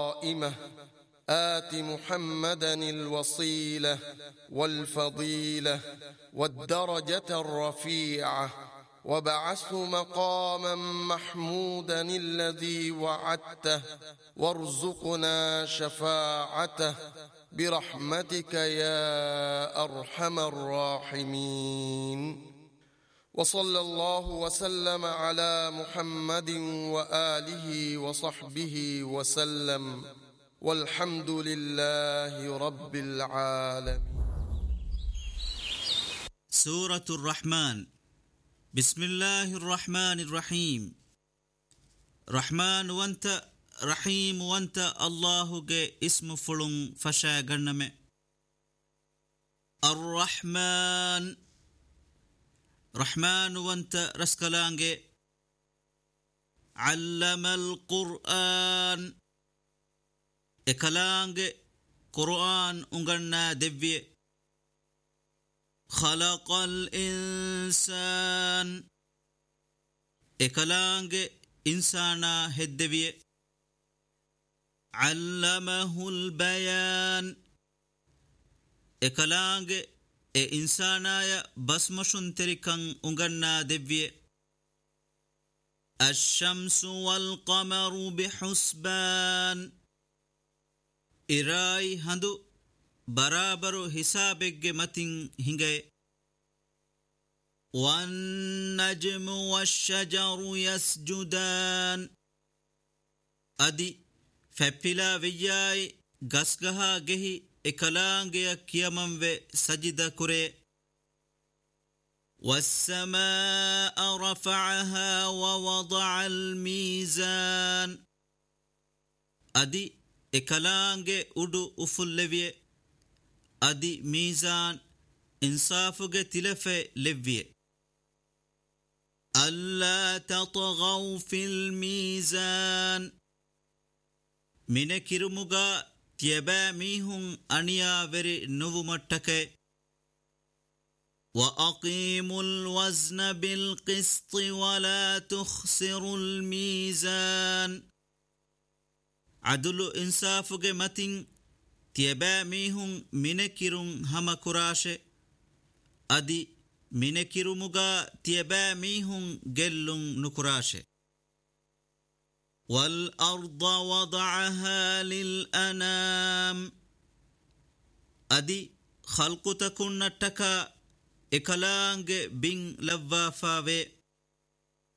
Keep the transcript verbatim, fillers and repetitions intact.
قائمة آت محمدا الوصيلة والفضيلة والدرجة الرفيعة وابعثه مقاما محمودا الذي وعدته وارزقنا شفاعته برحمتك يا أرحم الراحمين. وصلى الله وسلم على محمد وآله وصحبه وسلم والحمد لله رب العالمين. سورة الرحمن. بسم الله الرحمن الرحيم. رحمن وانت رحيم وانت الله جي اسم فلون فشا غنم. الرحمن رحمن وانت رسكلانجي. علم القرآن اكلانجي قرآن انغنا دبي. خلق الإنسان اكلانجي إنسانا هدبي. علمه البيان اكلانجي e insanaya basmashun terikan unganna devye. الشمس والقمر بحسبان إراي هندو برابر حسابك متن هنگي. والنجم والشجر يسجدان أدي فبلا وياي غسغها گهي اکلانگیا کیامم و سجدہ کرے. والسماء رفعها ووضع الميزان ادی اکلانگ اڈو افلویے. ادی میزان انصافگ تلف لویے. ألا تطغوا في الميزان من كرمغا تيبا ميهم أنيا وري نوو متك. وأقيموا الوزن بالقسط ولا تخسروا الميزان عدل إنصافك متن تيبا ميهم منكرون هم كراش. أدي منكرمغا تيبا ميهم جلون نكراش. والأرض وضعها للأنام أدي خلق تكون نتكا إكلانج بين لفافاوي.